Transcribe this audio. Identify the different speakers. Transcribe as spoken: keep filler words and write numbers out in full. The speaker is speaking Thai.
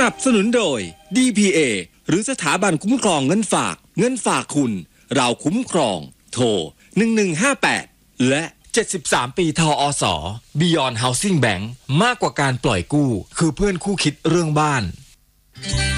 Speaker 1: นับสนุนโดย ดี พี เอ หรือสถาบันคุ้มครองเงินฝากเงินฝากคุณเราคุ้มครองโทรหนึ่งหนึ่งห้าแปดและเจ็ดสิบสามปีทอส Beyond Housing Bank มากกว่าการปล่อยกู้คือเพื่อนคู่คิดเรื่องบ้าน